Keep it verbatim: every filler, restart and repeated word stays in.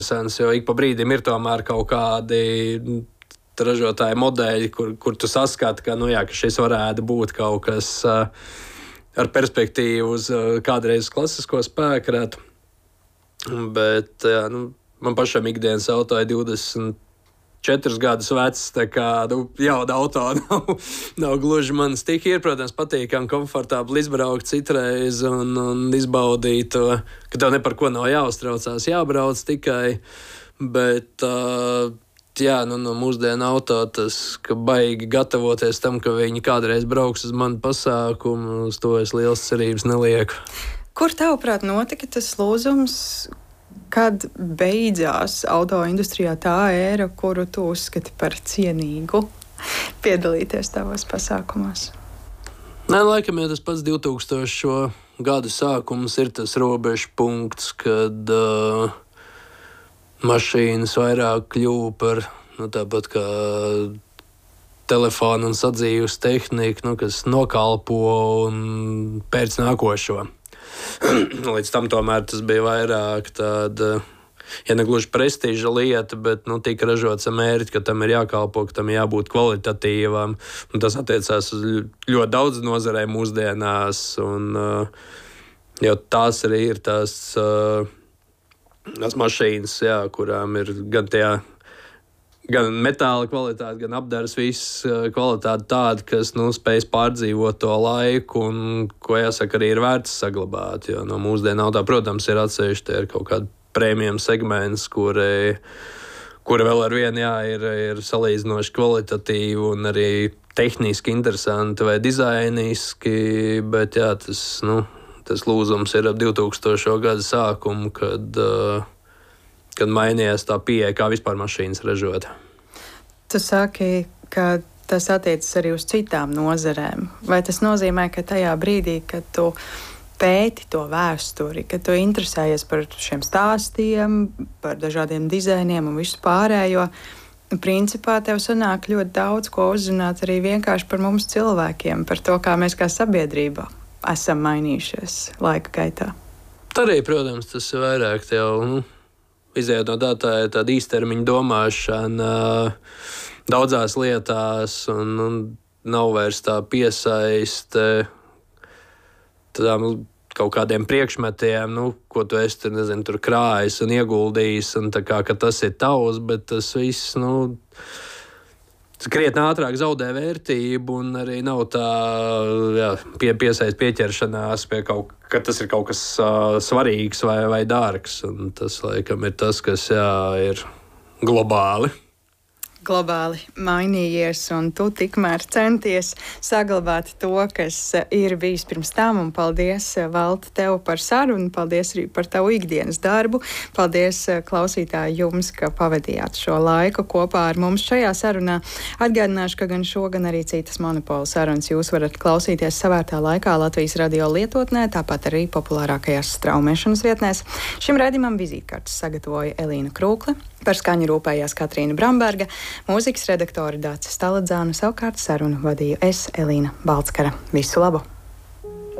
interesants, jo ik pa brīdim ir tomēr kaut kādi ražotāji modeļi, kur, kur tu saskati, ka, nu, jā, ka šis varētu būt kaut kas uh, ar perspektīvu uz uh, kādreiz klasisko spēkratu. Bet, jā, nu, man pašam ikdienas auto ir divdesmit četrus gadus vecs, tā kā, nu, jauna auto nav, nav gluži manas. Tik ir, protams, patīkami, komfortabli izbraukt citreiz un, un izbaudīt to, ka tev ne par ko nav jāuztraucās, jābrauc tikai, bet uh, jā, nu, no mūsdienu auto tas, ka baigi gatavoties tam, ka viņi kādreiz brauks uz manu pasākumu, uz to es liels cerības nelieku. Kur tavuprāt notika tas lūzums, kad beidzās autoindustrijā tā ēra, kuru tu uzskati par cienīgu piedalīties tavos pasākumos? Nē, laikam jau tas pats divtūkstošo gadu sākums ir tas robežu punkts, kad uh, mašīnas vairāk kļuva par, nu, tāpat kā telefonu un sadzīves tehniku, nu, kas nokalpo un pēc nākošo. Līdz tam tomēr tas bija vairāk tāda, ja ne gluži prestiža lieta, bet, nu, tika ražots ar mērķi, ka tam ir jākalpo, ka tam ir jābūt kvalitatīvam. Un tas attiecās uz ļoti daudz nozarēm mūsdienās, un uh, jo tās arī ir tās, uh, tās mašīnas, jā, kurām ir gan tajā gan metāla kvalitāte, gan apdares viss kvalitāte tāda, kas, nu, spēj pārdzīvot to laiku un, ko jāsaka, arī ir vērts saglabāt. Jo no mūsdienu auto, protams, ir atsevišķi, tie ir kaut kādi premium segments, kuri, kuri vēl ar vienu, jā, ir, ir salīdzinoši kvalitatīvi un arī tehniski interesanti vai dizainiski, bet, jā, tas, nu, tas lūzums ir ap divtūkstošo gadu sākumu, kad uh, kad mainījās tā pieeja, kā vispār mašīnas ražot. Tu saki, ka tas attiecas arī uz citām nozarēm. Vai tas nozīmē, ka tajā brīdī, kad tu pēti to vēsturi, kad tu interesējies par šiem stāstiem, par dažādiem dizainiem un visu pārējo, principā tev sanāk ļoti daudz ko uzzināt arī vienkārši par mums cilvēkiem, par to, kā mēs kā sabiedrība esam mainījušies laika gaitā? Arī, protams, tas ir vairāk tev, nu, izējot no tā, tā ir tāda īstermiņa domāšana daudzās lietās, un, un nav vairs tā piesaiste tādām kaut kādiem priekšmetiem, nu, ko tu esi tur, nezinu, tur krājis un ieguldījis, un tā kā, ka tas ir tavs, bet tas viss, nu, krietni ātrāk zaudē vērtību, un arī nav tā, jā, pie, piesaist pieķeršanās pie kaut, ka tas ir kaut kas uh, svarīgs vai, vai dārgs. Un tas, laikam, ir tas, kas, jā, ir globāli. Globāli mainījies, un tu tikmēr centies saglabāt to, kas ir bijis pirms tam. Un paldies, Valti, tev par sarunu, paldies arī par tavu ikdienas darbu. Paldies, klausītāji, jums, ka pavadījāt šo laiku kopā ar mums šajā sarunā. Atgādināšu, ka gan šo, gan arī citas Monopola sarunas jūs varat klausīties savērtā laikā Latvijas radio lietotnē, tāpat arī populārākajās straumēšanas vietnēs. Šim raidījumam vizītkartes sagatavoja Elīna Krūkle, par skaņu rūpējās Katrīna Bramberga, mūzikas redaktori Dācis Staladzānu, savukārt sarunu vadīju es, Elīna Balckara. Visu labu!